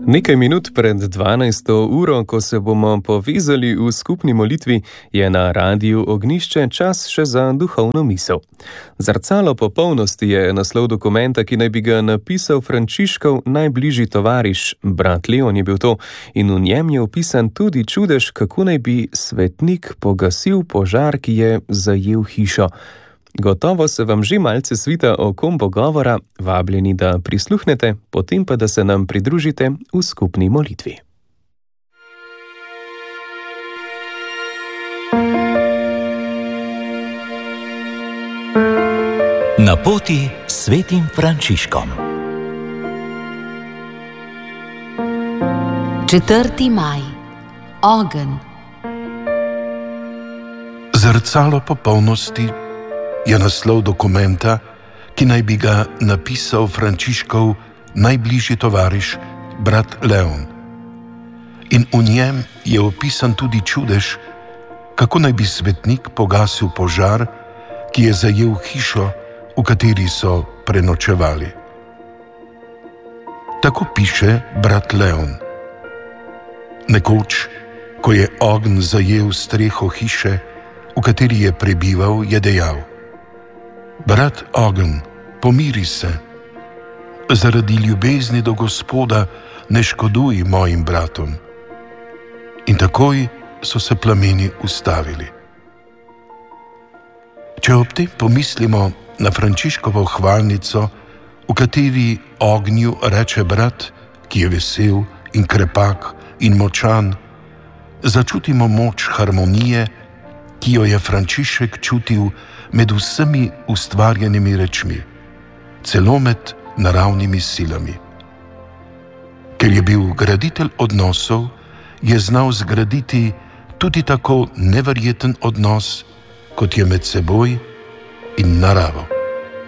Nekaj minut pred 12. uro, ko se bomo povezali v skupni molitvi, je na Radiu Ognjišče čas še za duhovno misel. Zrcalo popolnosti je naslov dokumenta, ki naj bi ga napisal Frančiškov najbližji tovariš, brat Leon je bil to, in v njem je opisan tudi čudež, kako naj bi svetnik pogasil požar, ki je zajel hišo. Gotovo se vam že malce svita, o kom bo govora, vabljeni, da prisluhnete, potem pa da se nam pridružite v skupni molitvi. Na poti s svetim Frančiškom. 4. maj. Ogenj. Zrcalo popolnosti je naslov dokumenta, ki naj bi ga napisal Frančiškov najbližji tovariš, brat Leon. In v njem je opisan tudi čudež, kako naj bi svetnik pogasil požar, ki je zajel hišo, v kateri so prenočevali. Tako piše brat Leon. Nekoč, ko je ogenj zajel streho hiše, v kateri je prebival, je dejal: Brat ogenj, pomiri se. Zaradi ljubezni do Gospoda ne škoduj mojim bratom. In takoj so se plameni ustavili. Če ob tem pomislimo na Frančiškovo hvalnico, v kateri ognju reče brat, ki je vesel in krepak in močan, začutimo moč harmonije, ki jo je Frančišek čutil med vsemi ustvarjenimi rečmi, celo med naravnimi silami. Ker je bil graditelj odnosov, je znal zgraditi tudi tako neverjeten odnos, kot je med seboj in naravo.